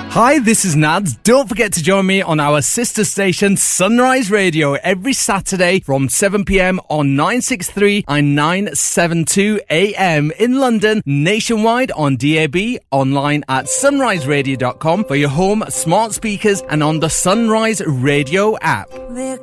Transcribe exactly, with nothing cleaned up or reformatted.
Hi, this is Nads. Don't forget to join me on our sister station Sunrise Radio every Saturday from seven p.m. on nine sixty-three and nine seventy-two A M in London, nationwide on D A B, online at sunrise radio dot com for your home smart speakers and on the Sunrise Radio app.